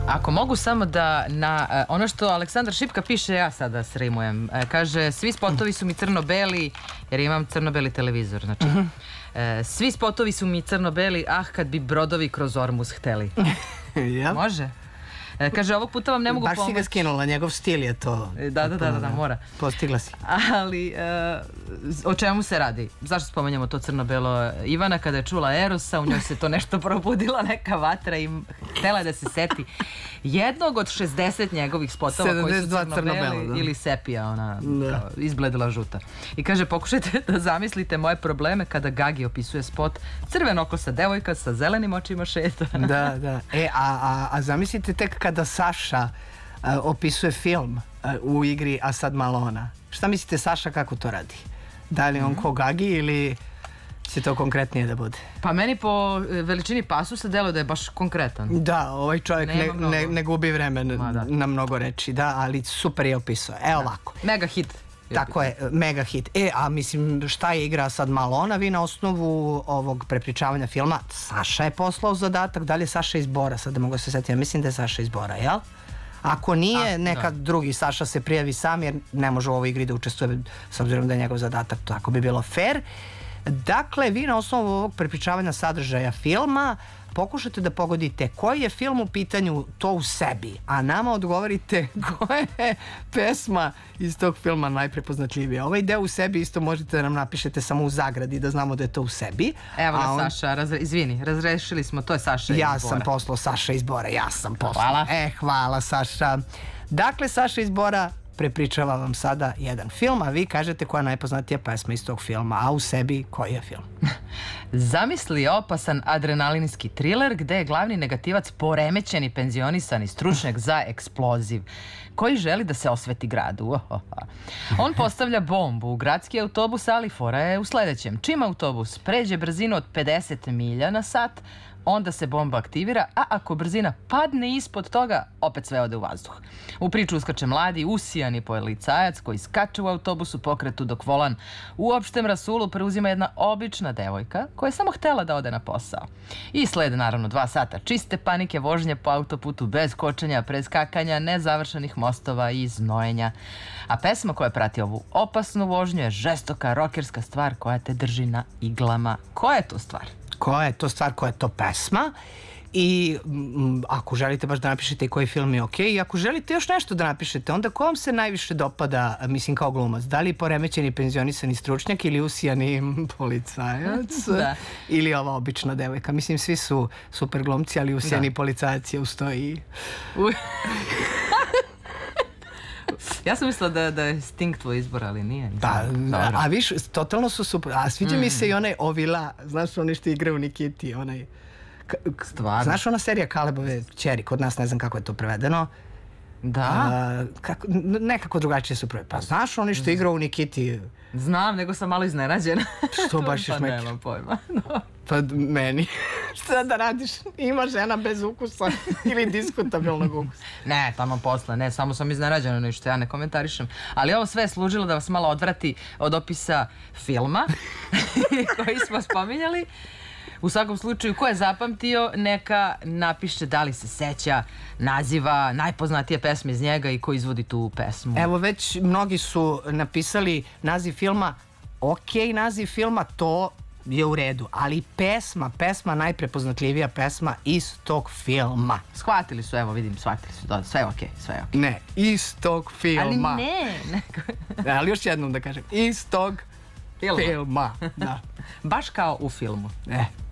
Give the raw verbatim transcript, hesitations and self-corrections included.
Ako mogu samo da na ono što Aleksandar Šipka piše, ja sada srimujem. Kaže, svi spotovi su mi crno-beli, jer imam crno-beli televizor. Znači, svi spotovi su mi crno-beli, ah, kad bi brodovi kroz Ormuz hteli. Može? Kaže, ovog puta vam ne mogu pomoći. Baš si ga skinula, njegov stil je to. Da, da, da, da, mora. Postigla si. Ali, o čemu se radi? Zašto spomenjamo to crno-belo? Ivana, kada je čula Erosa, u njoj se to nešto probudila, neka vatra i htela da se seti jednog od šezdeset njegovih spotova koji su crno-beli ili sepija, ona izbledila žuta. I kaže, pokušajte da zamislite moje probleme kada Gagi opisuje spot crvenokosa devojka sa zelenim očima šeta. Da, da. E, a zamislite tek kada Saša opisuje film u igri A sad malo ona. Šta mislite, Saša kako to radi? Da li on ko Gagi ili će to konkretnije da bude? Pa meni po veličini pasusa deluje da je baš konkretan. Da, ovaj čovjek ne gubi vreme na mnogo reči, da, ali super je opisao. Evo ovako. Mega hit. Tako je, mega hit. E, a mislim, šta je igra sad malo ona? Vi na osnovu ovog prepričavanja filma, Saša je poslao zadatak, da li je Saša iz Bora? Sad da mogu se setiti, ja mislim da je Saša iz Bora, jel? Ako nije, neka drugi Saša se prijavi sam, jer ne može u ovoj igri da učestvuje, s obzirom da je njegov zadatak, tako bi bilo fair. Dakle, vi na osnovu ovog prepričavanja sadržaja filma pokušate da pogodite koji je film u pitanju, to u sebi, a nama odgovorite koja je pesma iz tog filma najprepoznatljivija. Ovaj deo u sebi isto možete da nam napišete samo u zagradi da znamo da je to u sebi. Evo ga Saša, izvini, razrešili smo, to je Saša iz Bora. Ja sam poslao Saša iz Bora, ja sam poslao. Hvala. E, hvala Saša. Dakle, Saša iz Bora prepričava vam sada jedan film, a vi kažete koja je najpoznatija pesma iz tog filma, a u sebi koji je film? Zamisli opasan adrenalinski triler gde je glavni negativac poremećeni penzionisani stručnjak za eksploziv koji želi da se osveti gradu. On postavlja bombu u gradski autobus, ali fora je u sledećem. Čim autobus pređe brzinu od pedeset milja na sat, onda se bomba aktivira, a ako brzina padne ispod toga, opet sve ode u vazduh. U priču uskače mladi, usijani policajac koji skače u autobusu pokretu dok volan u opštem rasulu preuzima jedna obična devojka koja je samo htela da ode na posao. I slede naravno dva sata čiste panike, vožnje po autoputu bez kočenja, preskakanja, nezavršenih mostova i znojenja. A pesma koja prati ovu opasnu vožnju je žestoka rokerska stvar koja te drži na iglama. Koja je to stvar? Koja je to stvar, koja je to pesma i ako želite baš da napišete i koji film je okej, i ako želite još nešto da napišete, onda ko vam se najviše dopada, mislim kao glumac, da li poremećeni penzionisani stručnjak ili usijani policajac ili ova obična devojka, mislim svi su super glumci, ali usijani policajac je ustoji. Ja sam mislila da je Sting tvoj izbor, ali nije. Da, a viš, totalno su super. A sviđa mi se i onaj Ovila, znaš onaj što igra u Nikiti, onaj... Stvarno? Znaš ona serija Kalebove ćeri, kod nas ne znam kako je to prevedeno. Da? Nekako drugačije su prevedeno. Pa znaš onaj što igra u Nikiti? Znam, nego sam malo iznenađena. Što baš je šmeker? Pa nemam pojma. Pa meni. Šta da radiš? Ima žena bez ukusa ili diskutabilnog ukusa? Ne, tamo posle, ne, samo sam iznenađena, ništa ja ne komentarišem. Ali ovo sve je služilo da vas malo odvrati od opisa filma koji smo spominjali. U svakom slučaju, ko je zapamtio, neka napiše da li se seća naziva najpoznatije pesme iz njega i ko izvodi tu pesmu. Evo, već mnogi su napisali naziv filma, okej naziv filma, to je u redu, ali pesma, pesma, najprepoznatljivija pesma iz tog filma. Shvatili su, evo vidim, shvatili su, sve je okej, sve je okej. Ne, iz tog filma. Ali ne. Ali još jednom da kažem, iz tog filma. Baš kao u filmu. E.